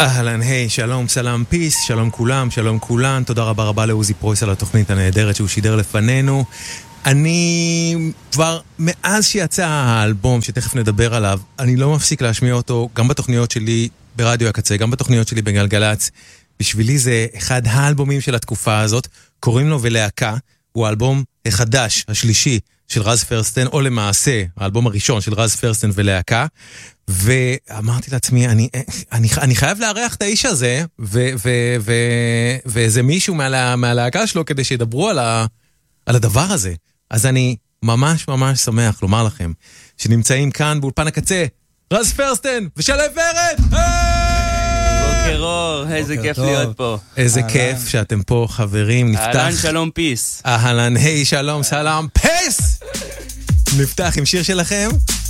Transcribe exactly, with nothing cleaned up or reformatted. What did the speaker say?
אהלן, היי, שלום, סלאם, פיס, שלום כולם, שלום כולן, תודה רבה רבה לעוזי פרויס על התוכנית הנהדרת שהוא שידר לפנינו. אני כבר, מאז שיצא האלבום שתכף נדבר עליו, אני לא מפסיק להשמיע אותו גם בתוכניות שלי ברדיו הקצה, גם בתוכניות שלי בגלגלץ. בשבילי זה אחד האלבומים של התקופה הזאת, קוראים לו ולהקה, הוא האלבום החדש, השלישי של רז פרסטן, או למעשה, האלבום הראשון של רז פרסטן ולהקה, ואמרתי לעצמי, אני, אני, אני חייב לארח את האיש הזה, ו, ו, ו, ואיזה מישהו מה, מהלהקה שלו, כדי שידברו על, ה, על הדבר הזה. אז אני ממש ממש שמח לומר לכם, שנמצאים כאן באולפן הקצה, רז פרסטן ושלו ורד! בוקר אור, איזה כיף להיות פה. איזה כיף שאתם פה, חברים. נפתח... אהלן, שלום, פיס. אהלן, היי, שלום, סלאם, פיס! נפתח עם שיר שלכם.